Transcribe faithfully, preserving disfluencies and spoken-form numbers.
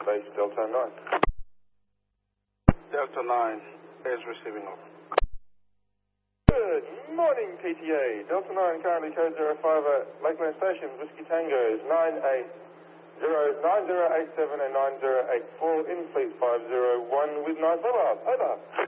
base Delta nine. Delta nine is receiving over. Good morning, P T A. Delta nine currently code zero five at Lakeland Station, Whiskey Tango's nine eight zero nine zero eight seven and nine zero eight four in fleet five zero one with nine follow-up. Over.